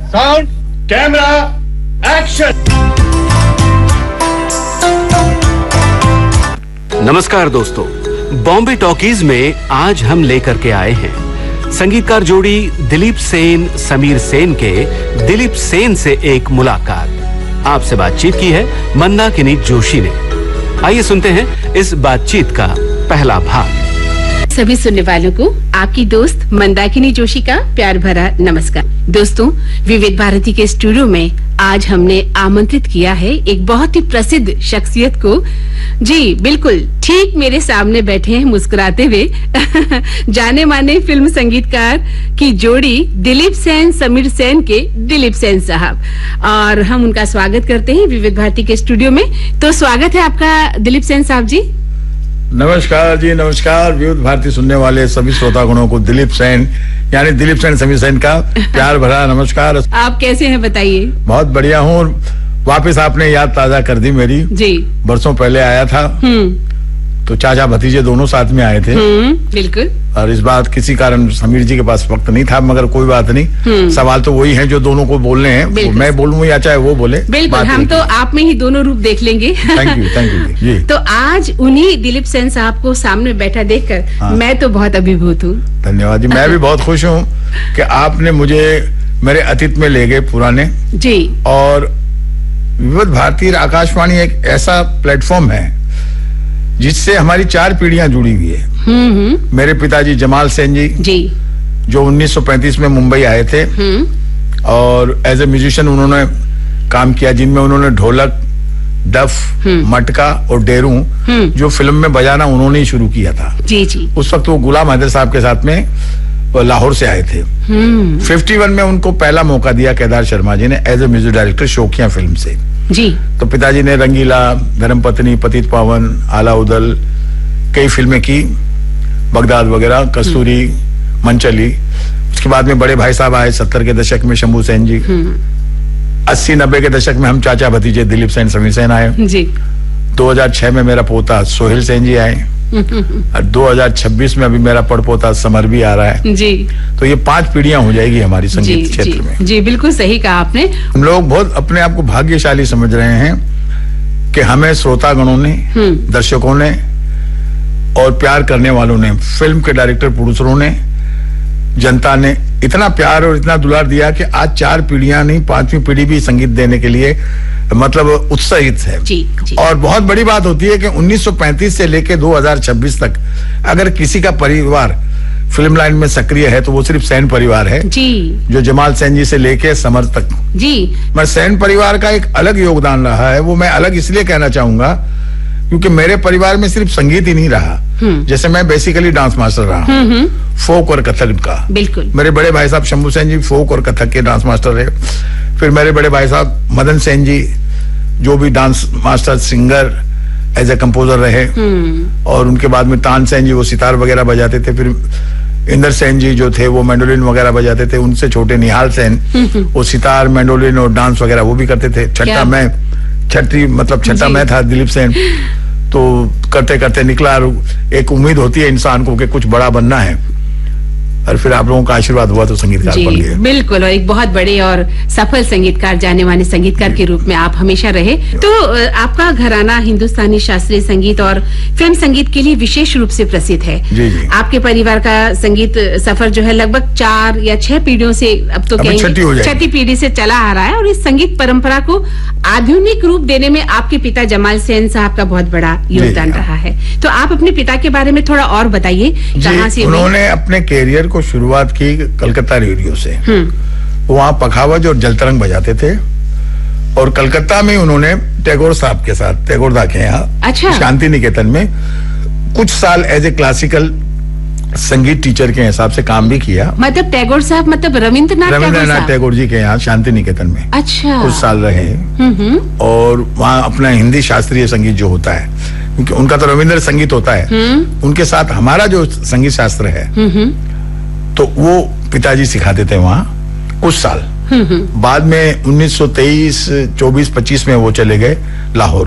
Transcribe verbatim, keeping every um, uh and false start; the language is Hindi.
Sound, camera, action. नमस्कार दोस्तों, बॉम्बे टॉकीज में आज हम लेकर के आए हैं संगीतकार जोड़ी दिलीप सेन समीर सेन के दिलीप सेन से एक मुलाकात। आपसे बातचीत की है मंदाकिनी जोशी ने। आइए सुनते हैं इस बातचीत का पहला भाग। सभी सुनने वालों को आपकी दोस्त मंदाकिनी जोशी का प्यार भरा नमस्कार। दोस्तों, विविध भारती के स्टूडियो में आज हमने आमंत्रित किया है एक बहुत ही प्रसिद्ध शख्सियत को। जी बिल्कुल, ठीक मेरे सामने बैठे हैं मुस्कुराते हुए जाने माने फिल्म संगीतकार की जोड़ी दिलीप सेन समीर सेन के दिलीप सेन साहब, और हम उनका स्वागत करते हैं विविध भारती के स्टूडियो में। तो स्वागत है आपका दिलीप सेन साहब जी। नमस्कार जी, नमस्कार। विविध भारती सुनने वाले सभी श्रोतागणों को दिलीप सेन यानी दिलीप सेन समीर सेन का प्यार भरा नमस्कार। आप कैसे हैं बताइए? बहुत बढ़िया हूँ। वापस आपने याद ताजा कर दी मेरी। जी बरसों पहले आया था तो चाचा भतीजे दोनों साथ में आए थे। बिल्कुल। और इस बात किसी कारण समीर जी के पास वक्त नहीं था, मगर कोई बात नहीं। सवाल तो वही है जो दोनों को बोलने हैं, मैं बोलूं या चाहे वो बोले। बिल्कुल, हम तो आप में ही दोनों रूप देख लेंगे। थैंक यू, थैंक यू जी। तो आज उन्हीं दिलीप सेन साहब को सामने बैठा देखकर हाँ। मैं तो बहुत अभिभूत हूँ। धन्यवाद जी। मैं भी बहुत खुश हूँ कि आपने मुझे मेरे अतीत में ले गए पुराने जी। और विविध भारती आकाशवाणी एक ऐसा प्लेटफॉर्म है जिससे हमारी चार पीढ़ियां जुड़ी हुई है। मेरे पिताजी जमाल सेन जी, जी जो उन्नीस सौ पैंतीस में मुंबई आए थे और एज ए म्यूजिशियन उन्होंने काम किया, जिनमें उन्होंने ढोलक, डफ, मटका और डेरू जो फिल्म में बजाना उन्होंने ही शुरू किया था। जी जी। उस वक्त वो गुलाम हैदर साहब के साथ में लाहौर से आए थे। इक्यावन में उनको पहला मौका दिया केदार शर्मा जी ने as a music director शोखिया film से। जी। तो पिताजी ने रंगीला, धर्मपत्नी, पतित पावन, आला उदल कई फिल्में की, बगदाद वगैरह, कस्तूरी, मनचली। उसके बाद में बड़े भाई साहब आए सत्तर के दशक में, शंभू सेन जी। अस्सी नब्बे के दशक में हम चाचा भतीजे दिलीप सेन समीर सेन आए जी। दो हजार छह में मेरा पोता सोहेल सेन जी आए और दो हजार छब्बीस में अभी मेरा पड़पोता समर भी आ रहा है जी। तो ये पांच पीढ़ियां हो जाएगी हमारी संगीत क्षेत्र में। जी बिल्कुल सही कहा आपने। हम लोग बहुत अपने आप को भाग्यशाली समझ रहे हैं कि हमें श्रोतागणों ने, दर्शकों ने और प्यार करने वालों ने, फिल्म के डायरेक्टर, प्रोड्यूसरों ने, जनता ने इतना प्यार और इतना दुलार दिया कि आज चार पीढ़ियां नहीं, पांचवी पीढ़ी भी संगीत देने के लिए मतलब उत्साहित है। जी, जी। और बहुत बड़ी बात होती है कि उन्नीस सौ पैंतीस से लेके दो हजार छब्बीस तक अगर किसी का परिवार फिल्म लाइन में सक्रिय है तो वो सिर्फ सेन परिवार है जी। जो जमाल सेन जी से लेके समर तक जी। मैं सेन परिवार का एक अलग योगदान रहा है। वो मैं अलग इसलिए कहना चाहूंगा क्योंकि मेरे परिवार में सिर्फ संगीत ही नहीं रहा। जैसे मैं बेसिकली डांस मास्टर रहा हूँ, फोक और कथक का। बिल्कुल। मेरे बड़े भाई साहब शंभू सेन जी फोक और कथक के डांस मास्टर रहे। फिर मेरे बड़े भाई साहब मदन सेन जी जो भी dance master, singer, as a composer रहे। और उनके बाद में तान सेन जी वो सितार वगैरह बजाते थे। फिर इंदर सेन जी जो थे वो मैंडोलिन वगैरह बजाते थे। उनसे छोटे निहाल सेन वो सितार, मैंडोलिन और डांस वगैरह वो भी करते थे। छठा मैं छठी मतलब छठा मैं था दिलीप सेन। तो करते करते निकला। एक उम्मीद होती है इंसान को कि कुछ बड़ा बनना है और फिर आप लोगों का आशीर्वाद हुआ तो संगीतकार बन गए। बिल्कुल, और एक बहुत बड़े और सफल संगीतकार, जाने माने संगीतकार के रूप में आप हमेशा रहे। तो आपका घराना हिंदुस्तानी शास्त्रीय संगीत और फिल्म संगीत के लिए विशेष रूप से प्रसिद्ध है। जी जी। आपके परिवार का संगीत सफर जो है लगभग चार या छह पीढ़ियों से, अब तो कहेंगे छठी पीढ़ी से चला आ रहा है। और इस संगीत परंपरा को आधुनिक रूप देने में आपके पिता जमाल सेन साहब का बहुत बड़ा योगदान रहा है। तो आप अपने पिता के बारे में थोड़ा और बताइए, कहाँ से उन्होंने अपने कैरियर को शुरुआत की कलकत्ता रेडियो से। वहाँ पखावज और जलतरंग बजाते थे और कलकत्ता में उन्होंने टैगोर साहब के साथ, टैगोर दा के यहाँ अच्छा। शांति निकेतन में कुछ साल एज ए क्लासिकल संगीत टीचर के हिसाब से काम भी किया। मतलब टैगोर साहब मतलब रविंद्रनाथ रविंद्रनाथ टैगोर जी के यहाँ शांति निकेतन में अच्छा कुछ साल रहे। और वहाँ अपना हिंदी शास्त्रीय संगीत जो होता है, क्योंकि उनका तो रविंद्र संगीत होता है, उनके साथ हमारा जो संगीत शास्त्र है तो वो पिताजी सिखाते थे वहाँ कुछ साल। बाद में उन्नीस सौ तेईस, चौबीस, पच्चीस में वो चले गए लाहौर।